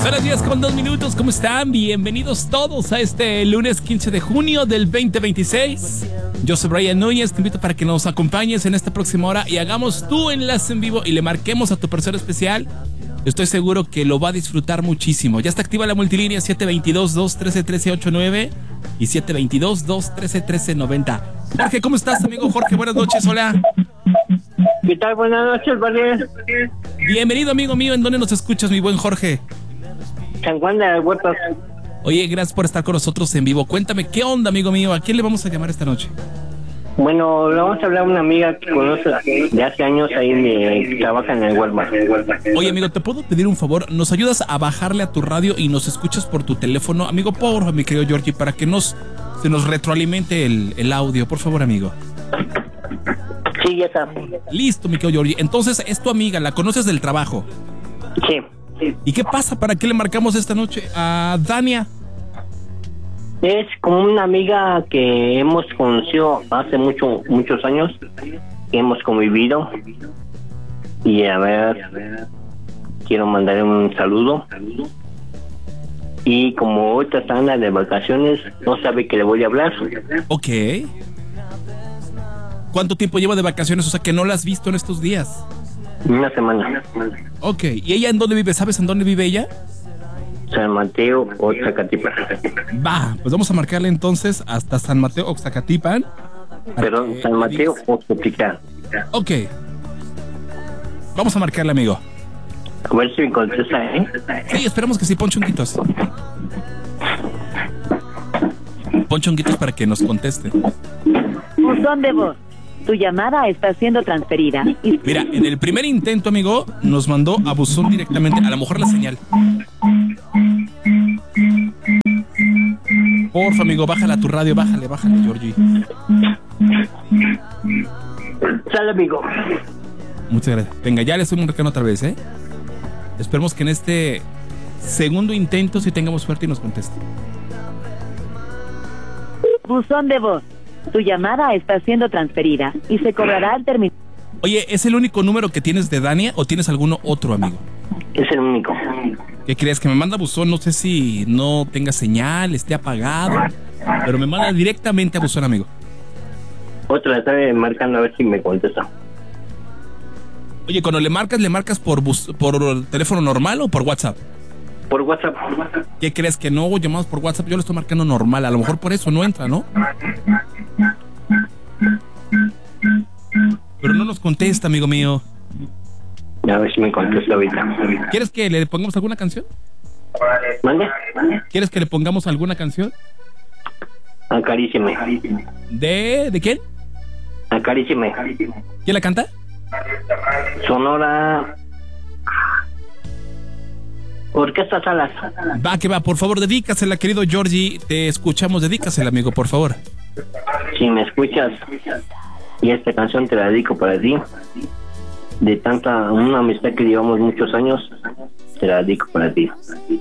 Son las 10:02. ¿Cómo están? Bienvenidos todos a este lunes 15 de junio del 2026. Yo soy Brian Núñez, te invito para que nos acompañes en esta próxima hora y hagamos tu enlace en vivo y le marquemos a tu persona especial. Estoy seguro que lo va a disfrutar muchísimo. Ya está activa la multilínea 722-213-1389 y 722-213-1390. Jorge, ¿cómo estás, amigo? Jorge, buenas noches, hola. ¿Qué tal? Buenas noches, Brian. Bienvenido, amigo mío. ¿En dónde nos escuchas, mi buen Jorge? San Juan de las Huertas. Oye, gracias por estar con nosotros en vivo. Cuéntame, ¿qué onda, amigo mío? ¿A quién le vamos a llamar esta noche? Bueno, le vamos a hablar a una amiga que conoce de hace años ahí, que trabaja en el Walmart. Oye, amigo, ¿te puedo pedir un favor? ¿Nos ayudas a bajarle a tu radio y nos escuchas por tu teléfono? Amigo, porfa, mi querido Georgie, para que se nos retroalimente el audio. Por favor, amigo. Sí, ya está. Listo, mi querido Georgie. Entonces, es tu amiga, ¿la conoces del trabajo? Sí. ¿Y qué pasa? ¿Para qué le marcamos esta noche a Dania? Es como una amiga que hemos conocido hace muchos años, que hemos convivido. Y a ver, quiero mandarle un saludo. Y como ahorita están de vacaciones, no sabe que le voy a hablar. Ok. ¿Cuánto tiempo lleva de vacaciones? O sea, que no la has visto en estos días. Una semana. Ok. ¿Y ella en dónde vive? ¿Sabes en dónde vive ella? San Mateo, Oaxacatipan. Va, pues vamos a marcarle entonces hasta San Mateo, Oaxacatipan. Perdón, San Mateo, Oaxacatipan. Ok. Vamos a marcarle, amigo. A ver si me contesta, ¿eh? Sí, esperamos que sí, pon chunguitos. Pon chunguitos para que nos conteste. Buzón de voz. Tu llamada está siendo transferida. Mira, en el primer intento, amigo, nos mandó a buzón directamente. A lo mejor la señal. Porfa, amigo, bájala a tu radio. Bájale, Georgie. Sale, amigo. Muchas gracias. Venga, ya le estoy marcando otra vez, ¿eh? Esperemos que en este segundo intento sí tengamos suerte y nos conteste. Buzón de voz. Tu llamada está siendo transferida y se cobrará al terminar. Oye, ¿es el único número que tienes de Dania o tienes alguno otro, amigo? Es el único. ¿Qué crees? Que me manda buzón, no sé si no tenga señal, esté apagado, pero me manda directamente a buzón, amigo. Otra está marcando a ver si me contesta. Oye, cuando le marcas por teléfono normal o por WhatsApp? Por WhatsApp. ¿Qué crees? Que no hago llamadas por WhatsApp, yo le estoy marcando normal, a lo mejor por eso no entra, ¿no? Pero no nos contesta, amigo mío. A ver si me contesta ahorita. ¿Quieres que le pongamos alguna canción? ¿Mande? ¿Quieres que le pongamos alguna canción? Acaríciame. ¿De quién? Acaríciame. ¿Quién la canta? Sonora Orquesta Salas. Va, que va, por favor, dedícasela, querido Georgie. Te escuchamos, dedícasela, amigo, por favor. Si me escuchas, y esta canción te la dedico para ti. De una amistad que llevamos muchos años, te la dedico para ti.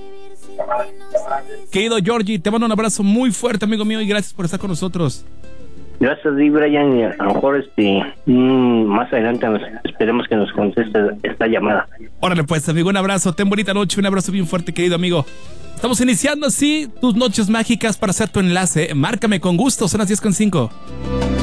Querido Georgie, te mando un abrazo muy fuerte, amigo mío, y gracias por estar con nosotros. Gracias, Brian, y a lo mejor más adelante esperemos que nos conteste esta llamada. Órale pues, amigo, un abrazo, ten bonita noche, un abrazo bien fuerte, querido amigo. Estamos iniciando así tus noches mágicas para hacer tu enlace. Márcame con gusto, son las 10:05.